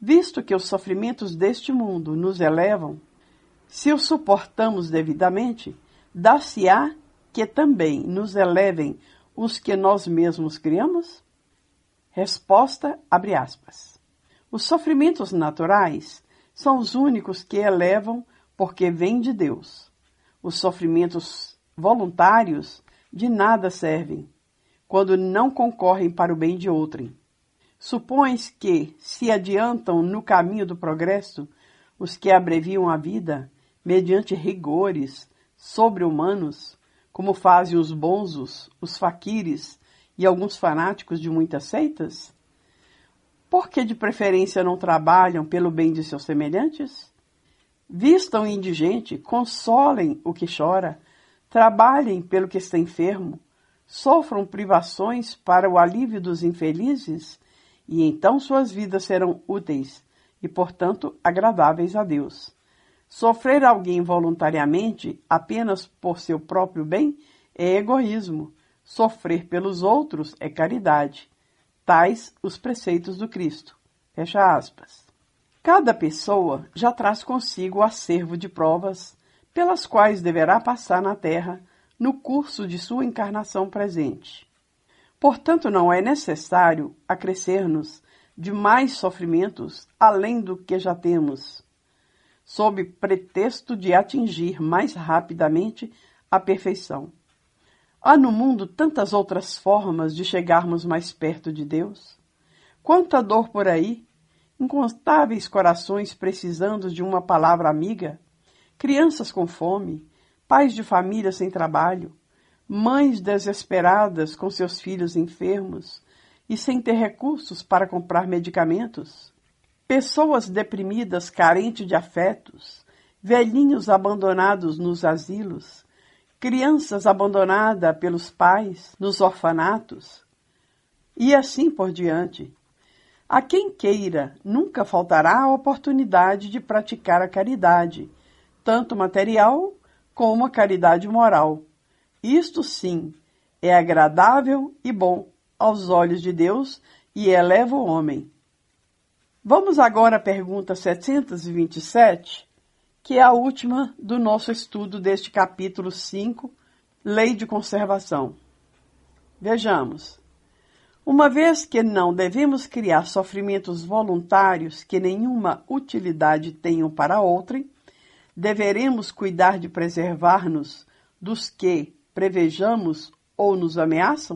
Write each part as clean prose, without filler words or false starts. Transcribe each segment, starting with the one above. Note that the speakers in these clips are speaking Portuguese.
Visto que os sofrimentos deste mundo nos elevam, se os suportamos devidamente, dar-se-á que também nos elevem os que nós mesmos criamos? Resposta, abre aspas. Os sofrimentos naturais são os únicos que elevam porque vêm de Deus. Os sofrimentos voluntários de nada servem, quando não concorrem para o bem de outrem. Supões que se adiantam no caminho do progresso os que abreviam a vida mediante rigores sobre-humanos, como fazem os bonzos, os faquires e alguns fanáticos de muitas seitas? Por que de preferência não trabalham pelo bem de seus semelhantes? Vistam o indigente, consolem o que chora, trabalhem pelo que está enfermo, sofram privações para o alívio dos infelizes, e então suas vidas serão úteis e, portanto, agradáveis a Deus. Sofrer alguém voluntariamente apenas por seu próprio bem é egoísmo. Sofrer pelos outros é caridade. Tais os preceitos do Cristo. Fecha aspas. Cada pessoa já traz consigo o acervo de provas pelas quais deverá passar na Terra no curso de sua encarnação presente. Portanto, não é necessário acrescer-nos de mais sofrimentos além do que já temos, sob pretexto de atingir mais rapidamente a perfeição. Há no mundo tantas outras formas de chegarmos mais perto de Deus. Quanta dor por aí, incontáveis corações precisando de uma palavra amiga, crianças com fome, pais de família sem trabalho, mães desesperadas com seus filhos enfermos e sem ter recursos para comprar medicamentos, pessoas deprimidas carentes de afetos, velhinhos abandonados nos asilos, crianças abandonadas pelos pais nos orfanatos, e assim por diante. A quem queira, nunca faltará a oportunidade de praticar a caridade, tanto material como a caridade moral. Isto sim é agradável e bom aos olhos de Deus e eleva o homem. Vamos agora à pergunta 727, que é a última do nosso estudo deste capítulo 5, Lei de Conservação. Vejamos. Uma vez que não devemos criar sofrimentos voluntários que nenhuma utilidade tenham para outrem, deveremos cuidar de preservar-nos dos que prevejamos ou nos ameaçam?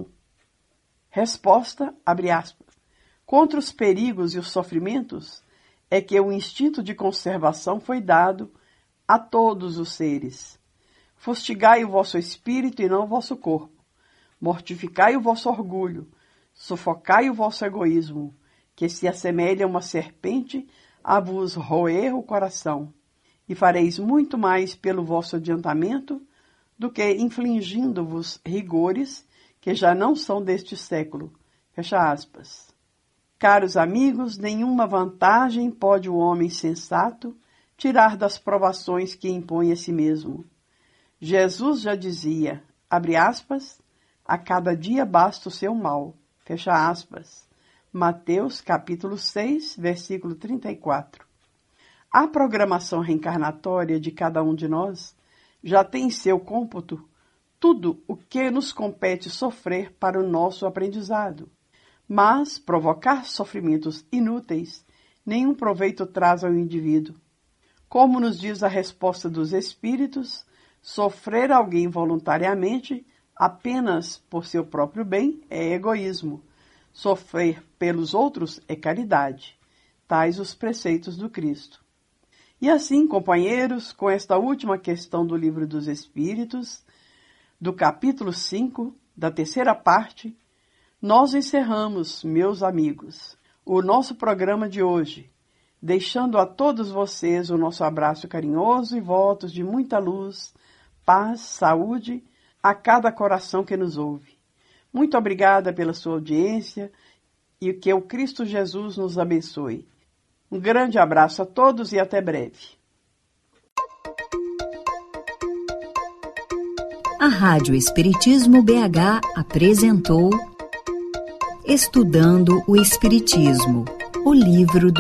Resposta, abre aspas. Contra os perigos e os sofrimentos é que o instinto de conservação foi dado a todos os seres. Fustigai o vosso espírito e não o vosso corpo. Mortificai o vosso orgulho. Sufocai o vosso egoísmo, que se assemelha a uma serpente a vos roer o coração. E fareis muito mais pelo vosso adiantamento do que infligindo-vos rigores que já não são deste século. Fecha aspas. Caros amigos, nenhuma vantagem pode o homem sensato tirar das provações que impõe a si mesmo. Jesus já dizia, abre aspas, a cada dia basta o seu mal. Fecha aspas. Mateus capítulo 6, versículo 34. A programação reencarnatória de cada um de nós já tem em seu cômputo tudo o que nos compete sofrer para o nosso aprendizado. Mas provocar sofrimentos inúteis nenhum proveito traz ao indivíduo. Como nos diz a resposta dos espíritos, sofrer alguém voluntariamente apenas por seu próprio bem é egoísmo. Sofrer pelos outros é caridade. Tais os preceitos do Cristo. E assim, companheiros, com esta última questão do Livro dos Espíritos, do capítulo 5, da terceira parte, nós encerramos, meus amigos, o nosso programa de hoje, deixando a todos vocês o nosso abraço carinhoso e votos de muita luz, paz, saúde a cada coração que nos ouve. Muito obrigada pela sua audiência e que o Cristo Jesus nos abençoe. Um grande abraço a todos e até breve. A Rádio Espiritismo BH apresentou Estudando o Espiritismo, o livro do